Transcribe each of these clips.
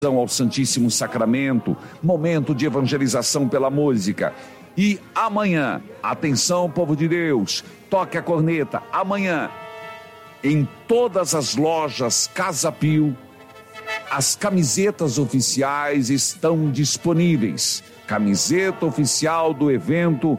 ao Santíssimo Sacramento, momento de evangelização pela música. E amanhã, atenção, povo de Deus, toque a corneta. Amanhã, em todas as lojas Casa Pio, as camisetas oficiais estão disponíveis. Camiseta oficial do evento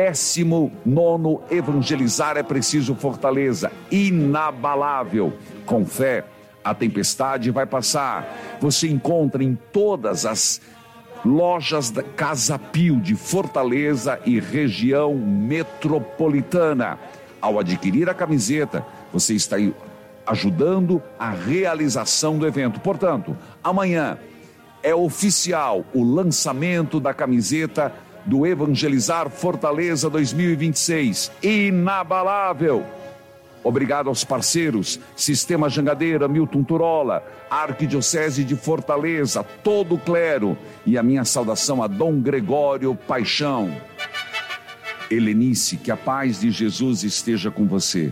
19º Evangelizar é Preciso Fortaleza, inabalável, com fé. A tempestade vai passar. Você encontra em todas as lojas da Casa Pio de Fortaleza e região metropolitana. Ao adquirir a camiseta, você está ajudando a realização do evento. Portanto, amanhã é oficial o lançamento da camiseta do Evangelizar Fortaleza 2026. Inabalável. Obrigado aos parceiros, Sistema Jangadeira, Milton Turola, Arquidiocese de Fortaleza, todo o clero e a minha saudação a Dom Gregório Paixão. Helenice, que a paz de Jesus esteja com você.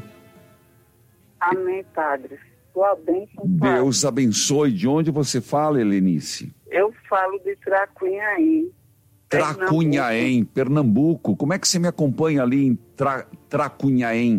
Amém, Padre. Sua bênção, Padre. Deus abençoe. De onde você fala, Helenice? Eu falo de Tracunhaém. Tracunhaém, Pernambuco. Como é que você me acompanha ali em Tracunhaém?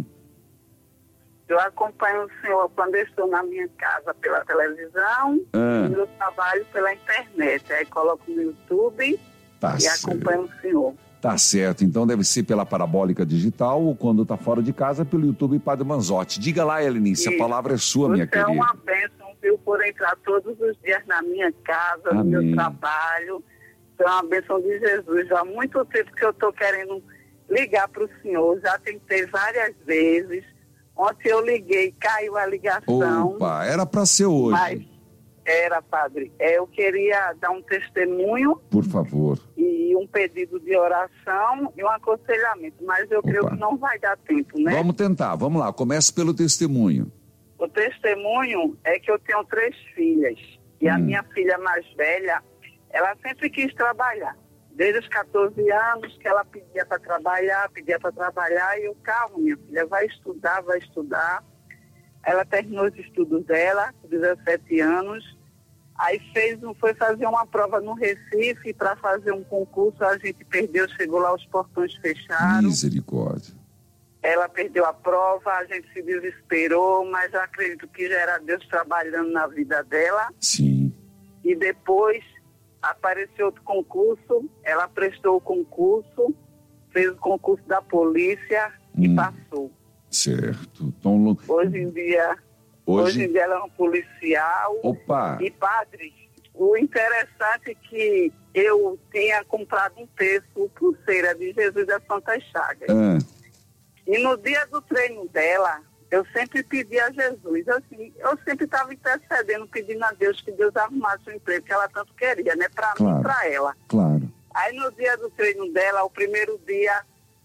Eu acompanho o senhor quando eu estou na minha casa pela televisão e eu trabalho pela internet. Aí coloco no YouTube e acompanho o senhor. Tá certo, então deve ser pela parabólica digital ou quando está fora de casa pelo YouTube Padre Manzotti. Diga lá, Helenice, a palavra é sua, minha querida. Você é uma bênção, viu, por entrar todos os dias na minha casa, no meu trabalho. Você é uma bênção de Jesus. Há muito tempo que eu estou querendo ligar para o senhor, já tentei várias vezes. Ontem eu liguei, caiu a ligação. Opa, era para ser hoje. Mas era, Padre. Eu queria dar um testemunho. Por favor. E um pedido de oração e um aconselhamento. Mas eu creio que não vai dar tempo, né? Vamos tentar, vamos lá. Comece pelo testemunho. O testemunho é que eu tenho 3 filhas. E a minha filha mais velha, ela sempre quis trabalhar. Desde os 14 anos que ela pedia para trabalhar, e eu, calma, minha filha, vai estudar. Ela terminou os estudos dela, com 17 anos, aí foi fazer uma prova no Recife para fazer um concurso, a gente perdeu, chegou lá, os portões fecharam. Misericórdia. Ela perdeu a prova, a gente se desesperou, mas eu acredito que já era Deus trabalhando na vida dela. Sim. E depois apareceu outro concurso, ela prestou o concurso, fez o concurso da polícia e passou. Certo. Então, hoje em dia ela é um policial. Opa! E, Padre, o interessante é que eu tinha comprado um terço, pulseira de Jesus das Santas Chagas. E no dia do treino dela, eu sempre pedi a Jesus, assim, eu sempre estava intercedendo, pedindo a Deus que Deus arrumasse um emprego que ela tanto queria, né, para mim e para ela. Claro. Aí no dia do treino dela, o primeiro dia,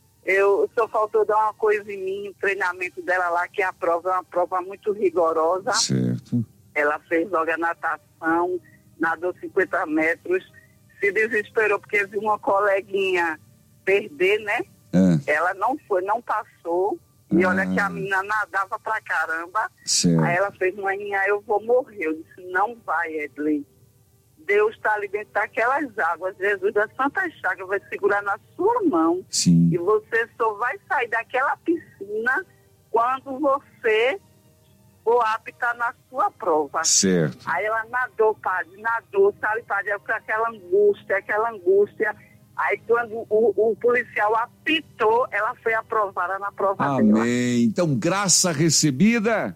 só faltou dar uma coisa em mim, o treinamento dela lá, que a prova é uma prova muito rigorosa. Certo. Ela fez logo a natação, nadou 50 metros, se desesperou porque viu uma coleguinha perder, né? Ela não passou. E olha que a menina nadava pra caramba. Certo. Aí ela fez, mãe, eu vou morrer. Eu disse, não vai, Edley. Deus está ali dentro daquelas águas. Jesus da Santa Chaga vai segurar na sua mão. Sim. E você só vai sair daquela piscina quando você for apta na sua prova. Certo. Aí ela nadou, Padre, sabe, Padre? Aquela angústia. Aí quando o policial apitou, ela foi aprovada na prova dela. Amém. Então, graça recebida.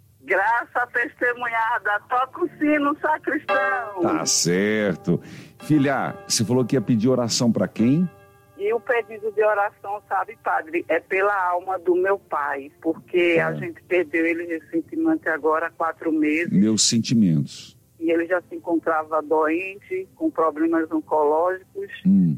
Graça testemunhada. Toca o sino, sacristão. Tá certo. Filha, você falou que ia pedir oração para quem? E o pedido de oração, sabe, Padre, é pela alma do meu pai, porque a gente perdeu ele recentemente agora há 4 meses. Meus sentimentos. E ele já se encontrava doente, com problemas oncológicos.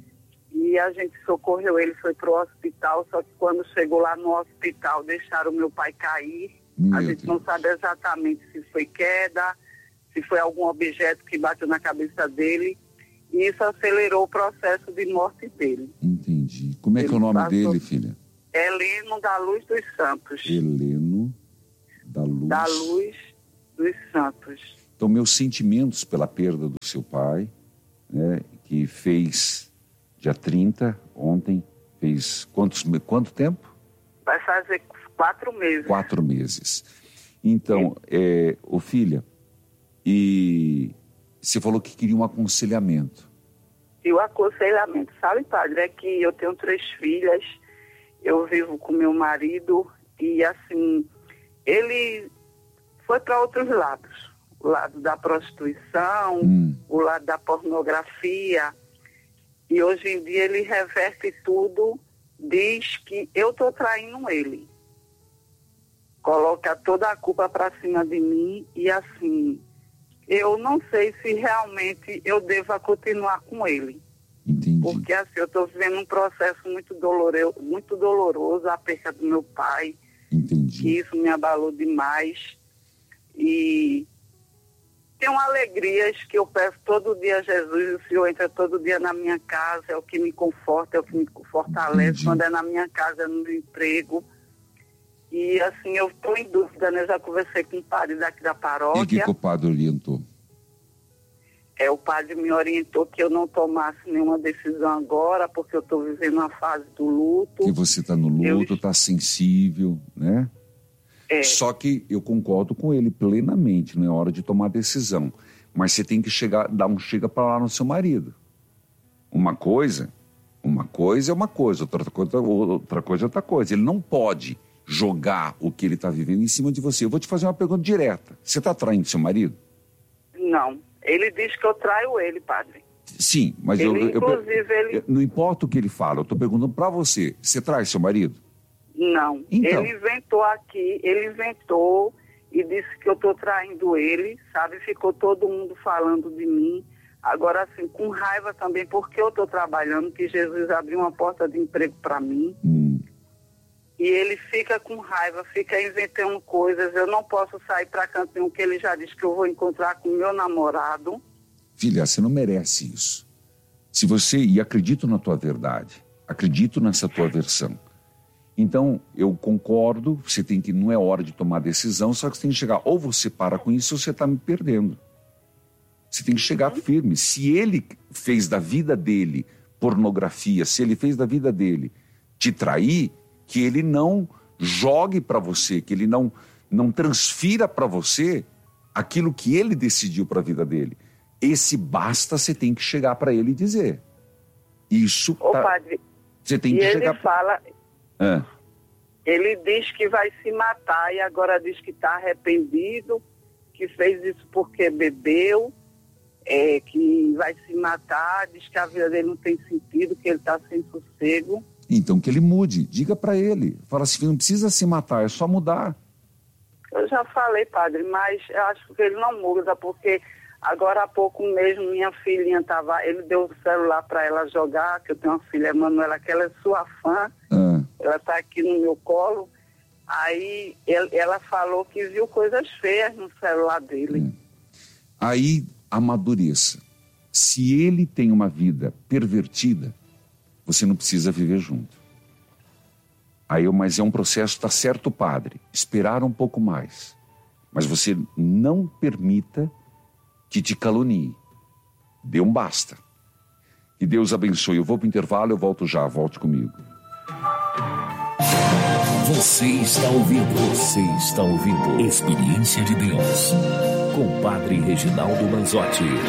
E a gente socorreu ele, foi pro hospital, só que quando chegou lá no hospital, deixaram meu pai cair. A gente não sabe exatamente se foi queda, se foi algum objeto que bateu na cabeça dele. E isso acelerou o processo de morte dele. Entendi. Como é que é o nome dele, filha? Heleno da Luz dos Santos. Heleno da Luz. Da Luz dos Santos. Então, meus sentimentos pela perda do seu pai, né, que fez dia 30, ontem, fez quanto tempo? Vai fazer 4 meses. 4 meses. Então, filha, e você falou que queria um aconselhamento. E o aconselhamento, sabe, padre, é que eu tenho 3 filhas, eu vivo com meu marido e, assim, ele foi para outros lados. O lado da prostituição, o lado da pornografia. E hoje em dia ele reverte tudo, diz que eu estou traindo ele. Coloca toda a culpa para cima de mim e, assim, eu não sei se realmente eu devo continuar com ele. Entendi. Porque, assim, eu estou vivendo um processo muito doloroso, a perda do meu pai. Entendi. Que isso me abalou demais. E tenho alegrias que eu peço todo dia a Jesus, o Senhor entra todo dia na minha casa, é o que me conforta, é o que me fortalece. Entendi. Quando é na minha casa, no meu emprego. E, assim, eu estou em dúvida, né? Eu já conversei com o padre daqui da paróquia. E o que o padre orientou? O padre me orientou que eu não tomasse nenhuma decisão agora, porque eu estou vivendo uma fase do luto. Que você está no luto, está sensível, né? Só que eu concordo com ele plenamente, não é hora de tomar decisão. Mas você tem que dar um chega para lá no seu marido. Uma coisa é uma coisa, outra coisa é outra coisa. Ele não pode jogar o que ele está vivendo em cima de você. Eu vou te fazer uma pergunta direta. Você está traindo seu marido? Não. Ele diz que eu traio ele, padre. Sim, mas ele... não importa o que ele fala, eu estou perguntando para você. Você trai seu marido? Não. Então. Ele inventou e disse que eu estou traindo ele, sabe? Ficou todo mundo falando de mim. Agora, assim, com raiva também, porque eu estou trabalhando, que Jesus abriu uma porta de emprego para mim. E ele fica com raiva, fica inventando coisas. Eu não posso sair para canto nenhum, que ele já disse que eu vou encontrar com meu namorado. Filha, você não merece isso. Se você, e acredito na tua verdade, acredito nessa tua versão. Então, eu concordo, você tem que, não é hora de tomar decisão, só que você tem que chegar, ou você para com isso, ou você está me perdendo. Você tem que chegar firme. Se ele fez da vida dele pornografia, se ele fez da vida dele te trair, que ele não jogue para você, que ele não transfira para você aquilo que ele decidiu para a vida dele. Esse basta, você tem que chegar para ele e dizer. Isso padre, você tem que chegar. Ele fala... Ele diz que vai se matar e agora diz que está arrependido, que fez isso porque bebeu, que vai se matar, diz que a vida dele não tem sentido, que ele está sem sossego. Então que ele mude, diga para ele. Fala assim, não precisa se matar, é só mudar. Eu já falei, padre, mas eu acho que ele não muda, porque agora há pouco mesmo minha filhinha ele deu o celular para ela jogar, que eu tenho uma filha, Manuela, que ela é sua fã, ela está aqui no meu colo. Aí ela falou que viu coisas feias no celular dele. Aí amadureça. Se ele tem uma vida pervertida, você não precisa viver junto. Mas é um processo, tá certo, padre, esperar um pouco mais. Mas você não permita que te calunie. Dê um basta. Que Deus abençoe. Eu vou para o intervalo, eu volto já, volte comigo. Você está ouvindo Experiência de Deus com Padre Reginaldo Manzotti.